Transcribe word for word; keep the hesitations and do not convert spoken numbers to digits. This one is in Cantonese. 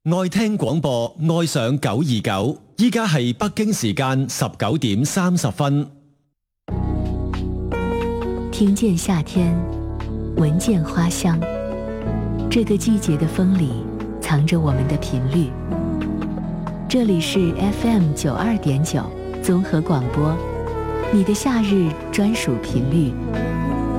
愛聽廣播，愛上九二九。依家係北京時間十九點三十分。 聽見夏天，聞見花香。這個季節的風裡，藏着我們的頻率。這裡是 F M 九二點九綜合廣播，你的夏日專屬頻率。